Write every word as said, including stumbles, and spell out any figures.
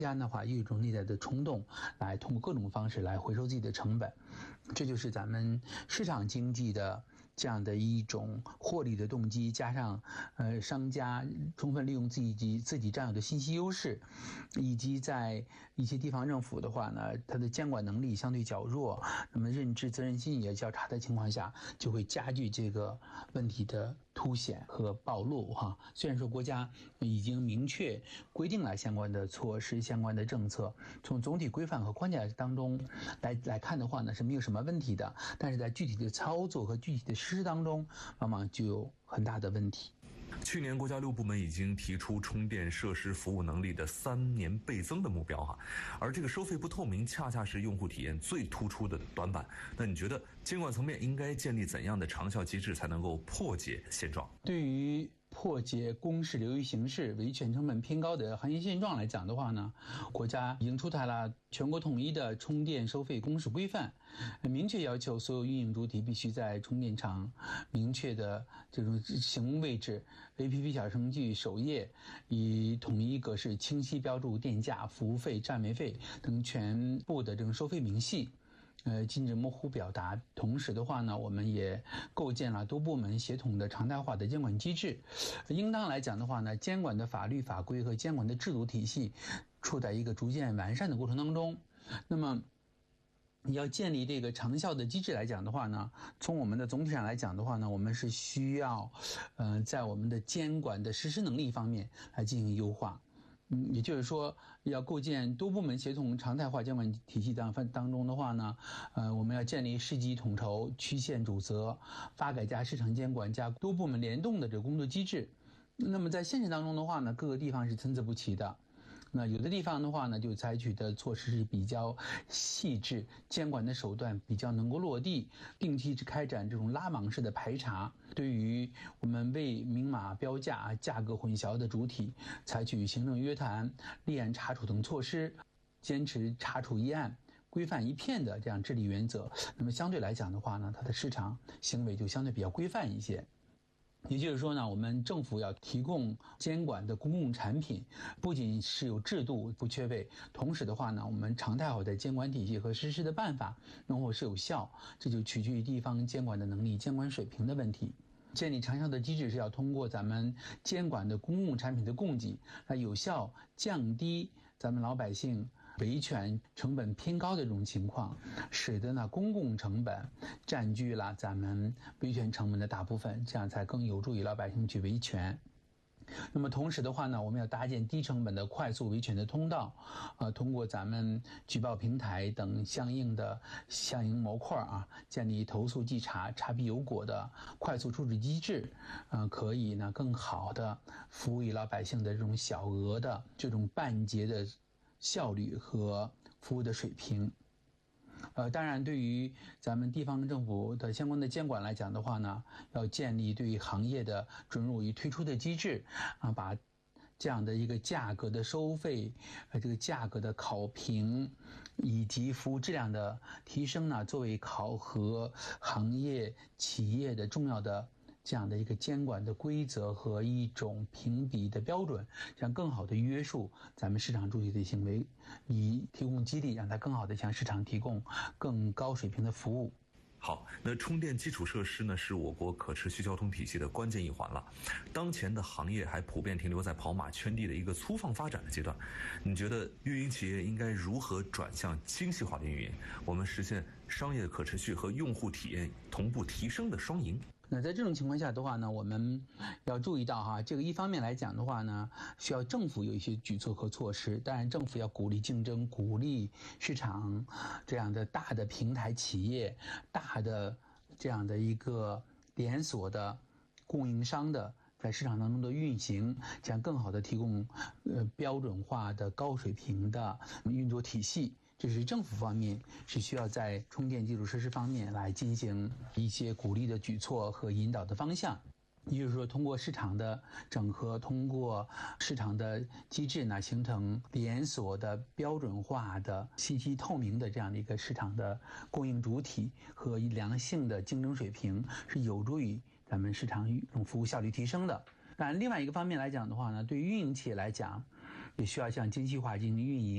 家的话有一种内在的冲动，来通过各种方式来回收自己的成本，这就是咱们市场经济的这样的一种获利的动机，加上呃商家充分利用自己自己占有的信息优势，以及在一些地方政府的话呢，它的监管能力相对较弱，那么认知责任心也较差的情况下，就会加剧这个问题的凸显和暴露哈。虽然说国家已经明确规定了相关的措施、相关的政策，从总体规范和框架当中来来看的话呢，是没有什么问题的，但是在具体的操作和具体的实施当中，往往就有很大的问题。 去年国家六部门已经提出充电设施服务能力的三年倍增的目标哈，而这个收费不透明恰恰是用户体验最突出的短板。那你觉得监管层面应该建立怎样的长效机制才能够破解现状？ 对于破解公示流于形式、维权成本偏高的行业现状来讲的话呢，国家已经出台了全国统一的充电收费公示规范，明确要求所有运营主体必须在充电场明确的这种醒目位置、A P P 小程序首页以统一格式清晰标注电价、服务费、占位费等全部的这种收费明细。呃，禁止模糊表达。同时的话呢，我们也构建了多部门协同的常态化的监管机制。应当来讲的话呢，监管的法律法规和监管的制度体系处在一个逐渐完善的过程当中。那么你要建立这个长效的机制来讲的话呢，从我们的总体上来讲的话呢，我们是需要呃在我们的监管的实施能力方面来进行优化。嗯，也就是说，要构建多部门协同常态化监管体系当当中的话呢，呃，我们要建立市级统筹、区县主责、发改加市场监管加多部门联动的这个工作机制。那么在现实当中的话呢，各个地方是参差不齐的。那有的地方的话呢，就采取的措施是比较细致，监管的手段比较能够落地，定期开展这种拉网式的排查，对于我们未明码标价、价格混淆的主体，采取行政约谈、立案查处等措施，坚持查处一案、规范一片的这样治理原则。那么相对来讲的话呢，它的市场行为就相对比较规范一些。也就是说呢，我们政府要提供监管的公共产品，不仅是有制度不缺位，同时的话呢，我们常态化的监管体系和实施的办法能否是有效，这就取决于地方监管的能力、监管水平的问题。建立长效的机制是要通过咱们监管的公共产品的供给，来有效降低咱们老百姓维权成本偏高的这种情况，使得呢公共成本占据了咱们维权成本的大部分，这样才更有助于老百姓去维权。那么同时的话呢，我们要搭建低成本的快速维权的通道，呃，通过咱们举报平台等相应的相应模块啊，建立投诉稽查、查弊有果的快速处置机制，呃，可以呢更好的服务于老百姓的这种小额的这种办结的效率和服务的水平。呃，当然，对于咱们地方政府的相关的监管来讲的话呢，要建立对于行业的准入与退出的机制啊，把这样的一个价格的收费、呃，这个价格的考评以及服务质量的提升呢，作为考核行业企业的重要的这样的一个监管的规则和一种评比的标准，这样更好的约束咱们市场主体的行为，以提供激励，让它更好的向市场提供更高水平的服务。 好，那充电基础设施呢，是我国可持续交通体系的关键一环了。当前的行业还普遍停留在跑马圈地的一个粗放发展的阶段，你觉得运营企业应该如何转向精细化的运营，我们实现商业可持续和用户体验同步提升的双赢？ 那在这种情况下的话呢，我们要注意到哈，这个一方面来讲的话呢，需要政府有一些举措和措施，当然政府要鼓励竞争，鼓励市场这样的大的平台企业、大的这样的一个连锁的供应商的在市场当中的运行，这样更好的提供呃标准化的高水平的运作体系。这是政府方面是需要在充电基础设施方面来进行一些鼓励的举措和引导的方向。也就是说，通过市场的整合，通过市场的机制呢，形成连锁的标准化的信息透明的这样的一个市场的供应主体和良性的竞争水平，是有助于咱们市场这种服务效率提升的。当然，另外一个方面来讲的话呢，对于运营企业来讲，也需要向精细化进行运营。